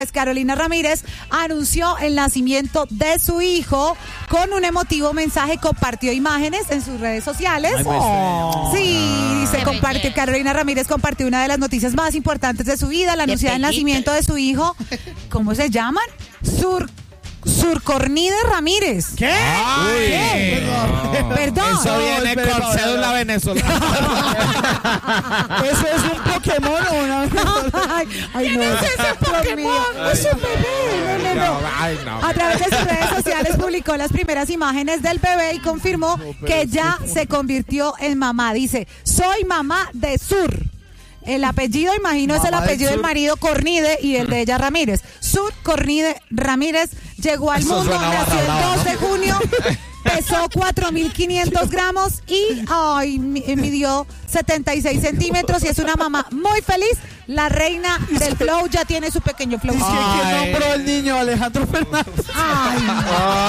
Carolina Ramírez anunció el nacimiento de su hijo con un emotivo mensaje, compartió imágenes en sus redes sociales. Carolina Ramírez compartió una de las noticias más importantes de su vida, la anunciada el nacimiento de su hijo. ¿Cómo se llaman? Surcornide Ramírez. ¿Qué? ¿Qué? Perdón. Eso viene con cédula venezolana. ¿Eso es un Pokémon o una? ¿Quién es ese Pokémon? Es un bebé. No. A través de sus redes sociales publicó las primeras imágenes del bebé y confirmó que ya se convirtió en mamá. Dice, soy mamá de Sur. El apellido, imagino, es el apellido del marido, Cornide, y el de ella, Ramírez. Sur Cornide Ramírez llegó al mundo, nació el 2 de junio, pesó 4.500 gramos y midió 76 centímetros y es una mamá muy feliz. La reina del flow ya tiene su pequeño flow. ¿Quién nombró el niño? Alejandro Fernández. Ay, no.